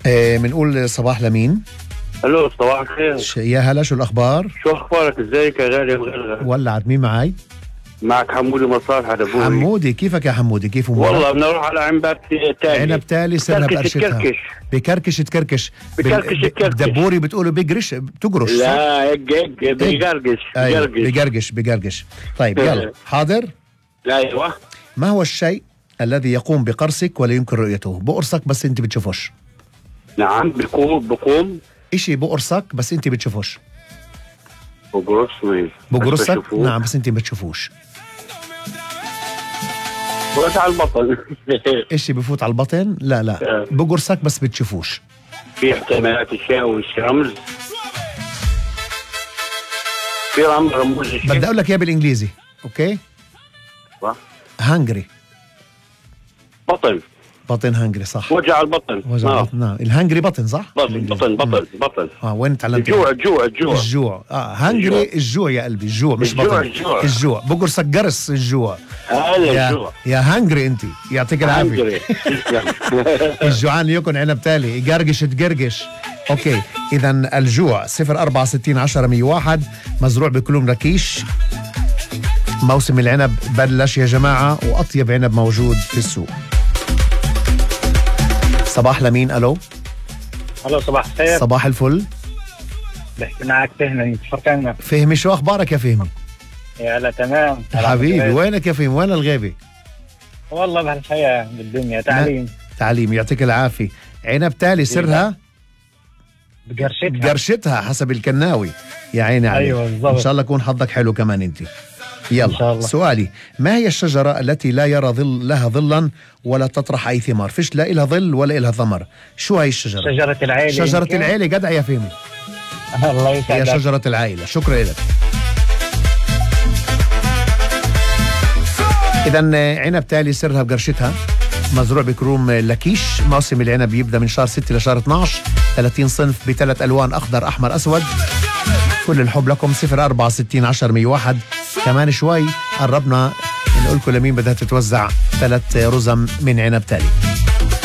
بنقول صباح لمين؟ الو صباح الخير. يا هلا، شو الاخبار؟ شو اخبارك؟ ازيك يا غالي مغرغر؟ ولعت. مين معي؟ معك حمودي مصالح دبوي. حمودي، كيفك يا حمودي؟ كيف امورك؟ والله بدنا نروح على عنبات تالي. عنب تالي صرنا بقرشتها. بكركش بكركش. تكركش. دبوري بتقولوا بتقرش صح؟ لا هيك بقرقش. بقرقش. طيب يلا حاضر. ايوه. ما هو الشيء الذي يقوم بقرصك ولا يمكن رؤيته؟ بقرصك بس انت بتشوفوش. نعم بقوم اشي بقرصك بس انت بتشوفوش. بقرصك نعم بس انت بتشوفوش. بفوت على البطن. اشي بفوت على البطن؟ لا بقرصك بس بتشوفوش. في احتمالات الشاء والشمس. في رموز الشيء. بدي اقول لك اياه بالانجليزي. اوكي صح. هانجري. بطن هانجري صح. وجع البطن. نعم الهانجري بطن صح. بطن. وين تعلمت؟ الجوع. هانجري الجوع يا قلبي. الجوع مش بطن. الجوع بقرصك قرص الجوع. الجوع يا هانجري انت، يعطيك العافيه. الجوعان يكون عنب تالي يقرقش تقرقش. اوكي اذا الجوع 064 10 101 مزروع بكلوم ركيش. موسم العنب بلش يا جماعه، واطيب عنب موجود في السوق. صباح لمين؟ الو صباح الخير. صباح الفل. بحكي معك فهمي. فهمي، شو اخبارك يا فهمي؟ يا هلا تمام حبيبي. وينك يا فهمي؟ وين الغيبه؟ والله بهالحياه بالدنيا تعليم. يعطيك العافيه. عنب تالي سرها بقرشتها حسب الكناوي. يا عيني عليك. ايوه بالضبط. ان شاء الله يكون حظك حلو كمان انت. يلا سؤالي، ما هي الشجرة التي لا يرى لها ظلا ولا تطرح أي ثمار؟ فيش لا إلها ظل ولا إلها ثمر. شو هاي الشجرة؟ شجرة العائلة. شجرة العائلة. جدع يا فهمي. الله يسعدك. هي شجرة العائلة. شكرا لك. إذا عنب تالي سرها بقرشتها، مزروع بكروم لكيش. موسم العنب يبدأ من شهر 6 لشهر 12. 30 صنف ب3 ألوان: أخضر أحمر أسود. كل الحب لكم. 064 10 101. كمان شوي قربنا نقول لكم لمين بدها تتوزع 3 رزم من عنب تالي.